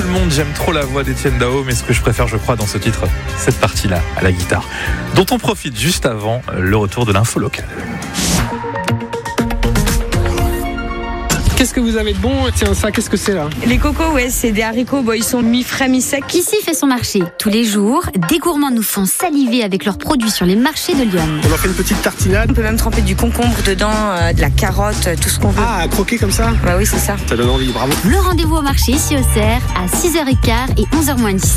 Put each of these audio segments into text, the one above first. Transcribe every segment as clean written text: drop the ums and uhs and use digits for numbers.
monde, j'aime trop la voix d'Étienne Dao, mais ce que je préfère, je crois, dans ce titre, cette partie-là, à la guitare, dont on profite juste avant le retour de l'info locale. Qu'est-ce que vous avez de bon ? Tiens, ça, qu'est-ce que c'est là ? Les cocos, ouais, c'est des haricots, ils sont mi-frais, mi-secs. Ici fait son marché. Tous les jours, des gourmands nous font saliver avec leurs produits sur les marchés de Lyon. On en fait une petite tartinade. On peut même tremper du concombre dedans, de la carotte, tout ce qu'on veut. Ah, croquer comme ça ? Bah oui, c'est ça. Ça donne envie, bravo. Le rendez-vous au marché ici au Cerf à 6h15 et 11h-10.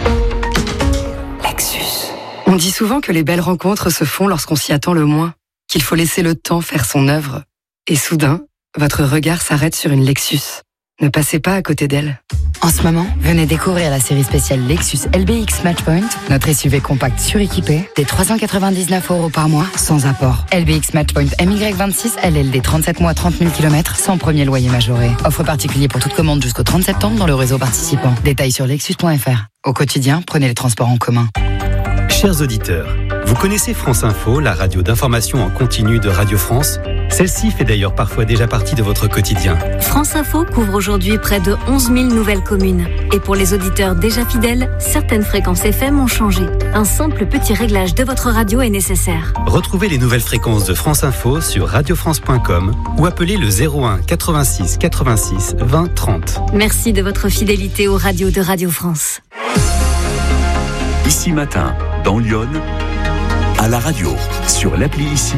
Lexus. On dit souvent que les belles rencontres se font lorsqu'on s'y attend le moins, qu'il faut laisser le temps faire son œuvre. Et soudain, votre regard s'arrête sur une Lexus. Ne passez pas à côté d'elle. En ce moment, venez découvrir la série spéciale Lexus LBX Matchpoint, notre SUV compact suréquipé, des 399 € par mois, sans apport. LBX Matchpoint MY26 LLD 37 mois 30 000 km, sans premier loyer majoré. Offre particulier pour toute commande jusqu'au 30 septembre dans le réseau participant. Détails sur lexus.fr. Au quotidien, prenez les transports en commun. Chers auditeurs, vous connaissez France Info, la radio d'information en continu de Radio France ? Celle-ci fait d'ailleurs parfois déjà partie de votre quotidien. France Info couvre aujourd'hui près de 11 000 nouvelles communes. Et pour les auditeurs déjà fidèles, certaines fréquences FM ont changé. Un simple petit réglage de votre radio est nécessaire. Retrouvez les nouvelles fréquences de France Info sur radiofrance.com ou appelez le 01 86 86 20 30. Merci de votre fidélité aux radios de Radio France. Ici Matin, dans Lyon, à la radio, sur l'appli Ici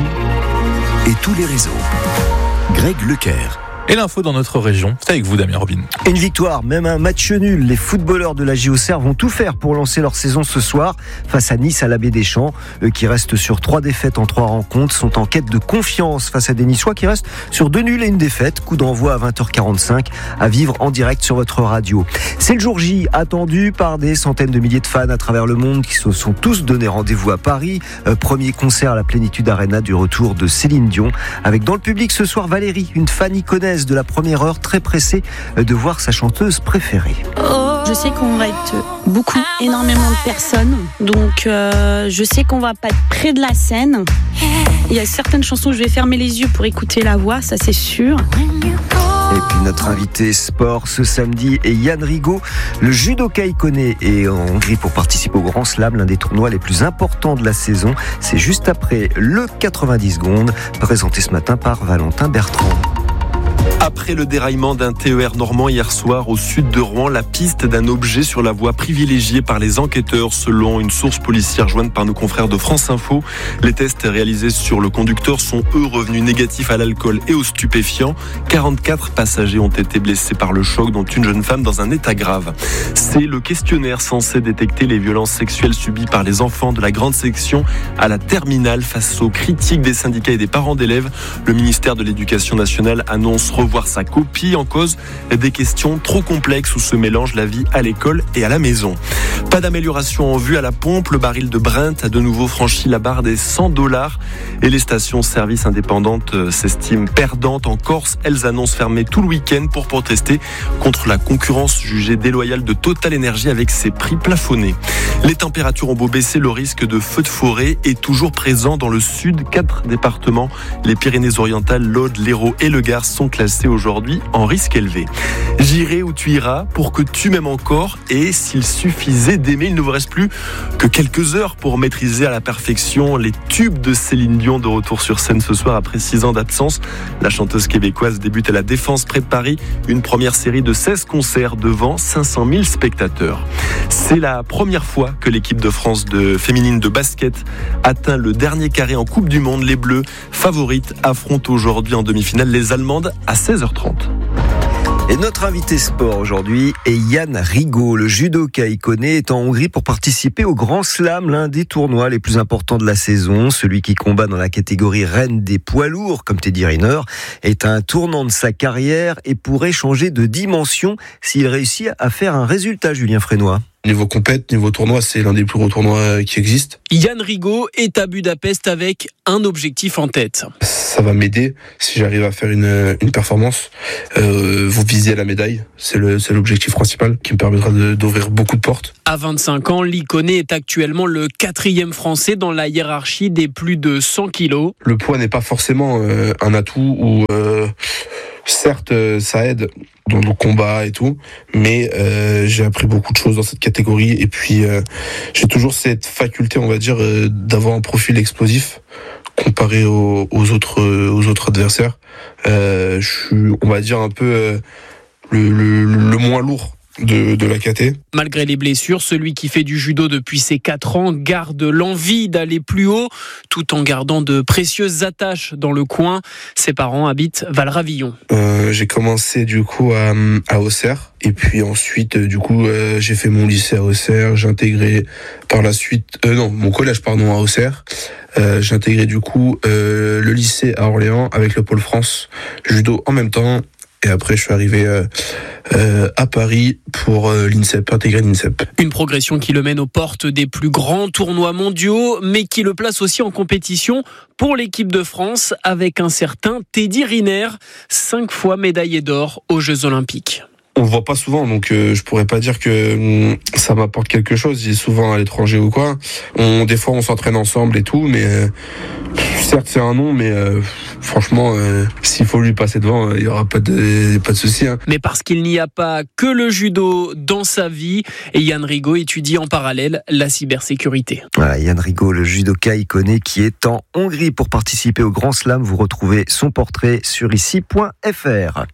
et tous les réseaux. Greg Leclerc. Et l'info dans notre région, c'est avec vous Damien Robin. Une victoire, même un match nul. Les footballeurs de la JO Cerf vont tout faire pour lancer leur saison ce soir face à Nice à la Baie des Champs. Eux qui restent sur 3 défaites en 3 rencontres sont en quête de confiance face à des Niçois qui restent sur 2 nuls et une défaite. Coup d'envoi à 20h45 à vivre en direct sur votre radio. C'est le jour J attendu par des centaines de milliers de fans à travers le monde qui se sont tous donné rendez-vous à Paris. Premier concert à la Plénitude Arena du retour de Céline Dion. Avec dans le public ce soir Valérie, une fan iconaise de la première heure, très pressée de voir sa chanteuse préférée. Je sais qu'on va être énormément de personnes, donc je sais qu'on va pas être près de la scène. Il y a certaines chansons où je vais fermer les yeux pour écouter la voix, ça c'est sûr. Et puis notre invité sport ce samedi est Yann Rigaud. Le judoka iconé est en Hongrie pour participer au Grand Slam, l'un des tournois les plus importants de la saison. C'est juste après le 90 secondes, présenté ce matin par Valentin Bertrand. Après le déraillement d'un TER normand hier soir au sud de Rouen, la piste d'un objet sur la voie privilégiée par les enquêteurs selon une source policière jointe par nos confrères de France Info. Les tests réalisés sur le conducteur sont eux revenus négatifs à l'alcool et aux stupéfiants. 44 passagers ont été blessés par le choc, dont une jeune femme dans un état grave. C'est le questionnaire censé détecter les violences sexuelles subies par les enfants de la grande section à la terminale face aux critiques des syndicats et des parents d'élèves. Le ministère de l'Éducation nationale annonce revoir sa copie, en cause des questions trop complexes où se mélange la vie à l'école et à la maison. Pas d'amélioration en vue à la pompe. Le baril de Brent a de nouveau franchi la barre des $100 et les stations-service indépendantes s'estiment perdantes en Corse. Elles annoncent fermer tout le week-end pour protester contre la concurrence jugée déloyale de Total Energy avec ses prix plafonnés. Les températures ont beau baisser, le risque de feux de forêt est toujours présent dans le sud. 4 départements, les Pyrénées-Orientales, l'Aude, l'Hérault et le Gard, sont classés aujourd'hui en risque élevé. J'irai où tu iras pour que tu m'aimes encore, et s'il suffisait d'aimer, il ne vous reste plus que quelques heures pour maîtriser à la perfection les tubes de Céline Dion, de retour sur scène ce soir après 6 ans d'absence. La chanteuse québécoise débute à la Défense près de Paris, une première série de 16 concerts devant 500 000 spectateurs. C'est la première fois que l'équipe de France féminine de basket atteint le dernier carré en Coupe du Monde. Les Bleus, favorites, affrontent aujourd'hui en demi-finale les Allemandes à 16h30. Et notre invité sport aujourd'hui est Yann Rigaud. Le judoka iconé est en Hongrie pour participer au Grand Slam, l'un des tournois les plus importants de la saison. Celui qui combat dans la catégorie reine des poids lourds, comme Teddy Riner, est à un tournant de sa carrière et pourrait changer de dimension s'il réussit à faire un résultat, Julien Frénois. Niveau compète, niveau tournoi, c'est l'un des plus gros tournois qui existent. Yann Rigaud est à Budapest avec un objectif en tête. Ça va m'aider si j'arrive à faire une performance. Vous visez la médaille, c'est l'objectif principal qui me permettra d'ouvrir beaucoup de portes. À 25 ans, l'Iconé est actuellement le 4e Français dans la hiérarchie des plus de 100 kilos. Le poids n'est pas forcément un atout certes, ça aide dans le combat et tout, mais j'ai appris beaucoup de choses dans cette catégorie. Et puis, j'ai toujours cette faculté, on va dire, d'avoir un profil explosif comparé aux autres adversaires. Je suis, on va dire, un peu le moins lourd de la KT. Malgré les blessures, celui qui fait du judo depuis ses 4 ans garde l'envie d'aller plus haut tout en gardant de précieuses attaches dans le coin. Ses parents habitent Valravillon. J'ai commencé du coup à Auxerre et puis ensuite j'ai fait mon lycée à Auxerre, j'ai intégré par la suite mon collège à Auxerre. J'ai intégré du coup le lycée à Orléans avec le pôle France judo en même temps. Et après, je suis arrivé à Paris pour l'INSEP, intégrer l'INSEP. Une progression qui le mène aux portes des plus grands tournois mondiaux, mais qui le place aussi en compétition pour l'équipe de France avec un certain Teddy Riner, 5 fois médaillé d'or aux Jeux Olympiques. On le voit pas souvent, donc je pourrais pas dire que ça m'apporte quelque chose. Il est souvent à l'étranger ou quoi. Des fois, on s'entraîne ensemble et tout, mais certes, c'est un nom, mais franchement, s'il faut lui passer devant, il y aura pas de souci. Hein. Mais parce qu'il n'y a pas que le judo dans sa vie, et Yann Rigaud étudie en parallèle la cybersécurité. Voilà, Yann Rigaud, le judoka iconé qui est en Hongrie pour participer au Grand Slam. Vous retrouvez son portrait sur ici.fr.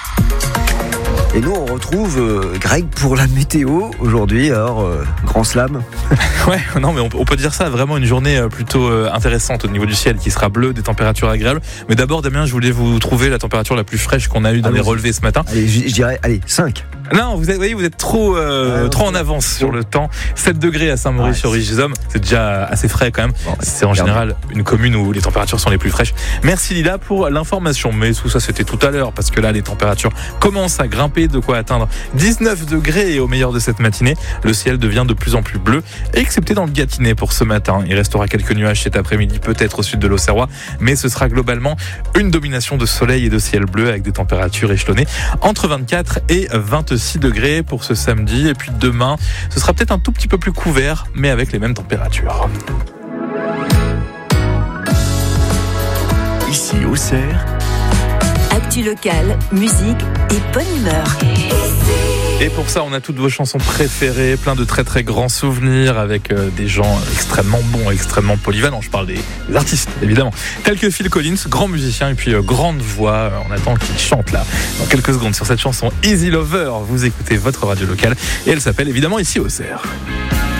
Et nous, on retrouve Greg pour la météo aujourd'hui. Alors, Grand Slam. Ouais, non, mais on peut dire ça. Vraiment une journée plutôt intéressante au niveau du ciel qui sera bleu, des températures agréables. Mais d'abord, Damien, je voulais vous trouver la température la plus fraîche qu'on a eue dans les relevés ce matin. Allez, je dirais, 5. Non, vous êtes trop en avance sur le temps. 7 degrés à Saint-Maurice-sur-Rigizomme, c'est déjà assez frais quand même. C'est en général une commune où les températures sont les plus fraîches. Merci Lila pour l'information. Mais tout ça, c'était tout à l'heure parce que là, les températures commencent à grimper, de quoi atteindre 19 degrés. Et au meilleur de cette matinée, le ciel devient de plus en plus bleu, excepté dans le Gâtinais pour ce matin. Il restera quelques nuages cet après-midi, peut-être au sud de l'Auxerrois, mais ce sera globalement une domination de soleil et de ciel bleu avec des températures échelonnées entre 24 et 26 degrés pour ce samedi. Et puis demain, ce sera peut-être un tout petit peu plus couvert, mais avec les mêmes températures. Ici Auxerre. Actu locale, musique et bonne humeur. Et pour ça, on a toutes vos chansons préférées, plein de très très grands souvenirs avec des gens extrêmement bons, extrêmement polyvalents. Je parle des artistes, évidemment. Tels que Phil Collins, grand musicien et puis grande voix. On attend qu'il chante là dans quelques secondes sur cette chanson Easy Lover. Vous écoutez votre radio locale et elle s'appelle évidemment Ici Auxerre.